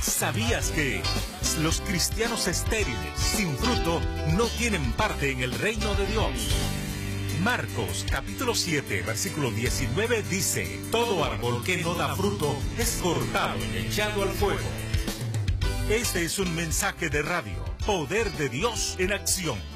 ¿Sabías que los cristianos estériles, sin fruto, no tienen parte en el reino de Dios? Marcos capítulo 7, versículo 19 dice: todo árbol que no da fruto es cortado y echado al fuego. Este es un mensaje de radio, Poder de Dios en Acción.